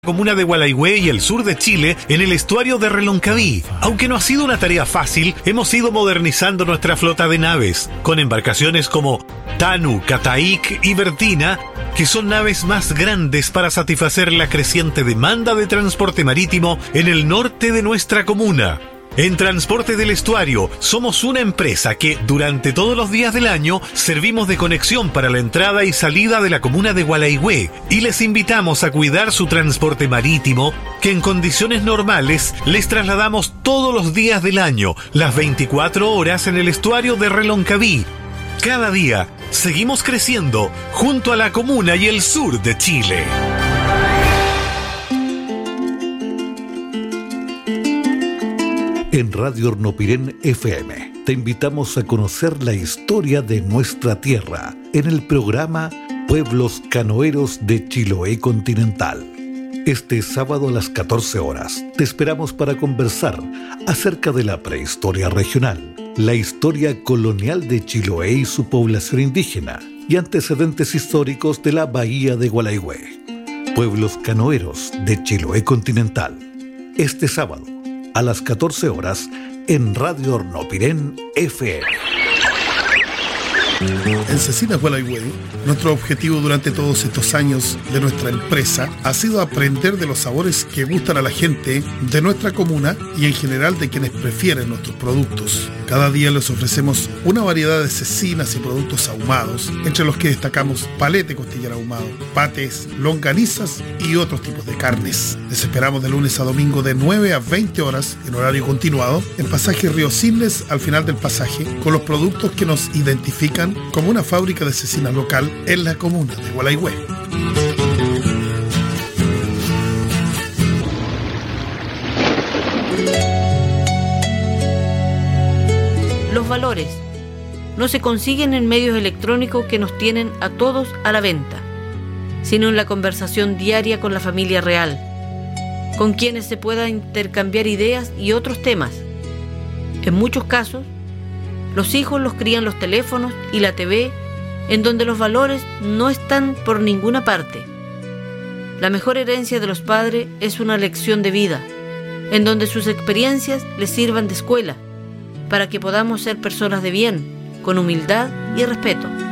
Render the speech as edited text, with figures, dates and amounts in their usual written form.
Comuna de Gualeguay y el sur de Chile en el estuario de Reloncaví. Aunque no ha sido una tarea fácil, hemos ido modernizando nuestra flota de naves, con embarcaciones como Tanu, Cataik y Bertina, que son naves más grandes para satisfacer la creciente demanda de transporte marítimo en el norte de nuestra comuna. En Transporte del Estuario somos una empresa que durante todos los días del año servimos de conexión para la entrada y salida de la comuna de Gualeguay y les invitamos a cuidar su transporte marítimo, que en condiciones normales les trasladamos todos los días del año, las 24 horas en el estuario de Reloncaví. Cada día seguimos creciendo junto a la comuna y el sur de Chile. En Radio Hornopirén FM te invitamos a conocer la historia de nuestra tierra en el programa Pueblos Canoeros de Chiloé Continental. Este sábado a las 14 horas te esperamos para conversar acerca de la prehistoria regional, la historia colonial de Chiloé y su población indígena y antecedentes históricos de la bahía de Gualeguay. Pueblos Canoeros de Chiloé Continental. Este sábado a las 14 horas en Radio Hornopirén FM. En Cecinas Gualeguay, nuestro objetivo durante todos estos años de nuestra empresa ha sido aprender de los sabores que gustan a la gente de nuestra comuna y en general de quienes prefieren nuestros productos. Cada día les ofrecemos una variedad de cecinas y productos ahumados, entre los que destacamos palete costillar ahumado, patés, longanizas y otros tipos de carnes. Les esperamos de lunes a domingo de 9 a 20 horas en horario continuado en pasaje Río Cisnes, al final del pasaje, con los productos que nos identifican como una fábrica de cecina local en la comuna de Gualeguay. Los valores no se consiguen en medios electrónicos que nos tienen a todos a la venta, sino en la conversación diaria con la familia real, con quienes se pueda intercambiar ideas y otros temas. En muchos casos, los hijos los crían los teléfonos y la TV, en donde los valores no están por ninguna parte. La mejor herencia de los padres es una lección de vida, en donde sus experiencias les sirvan de escuela, para que podamos ser personas de bien, con humildad y respeto.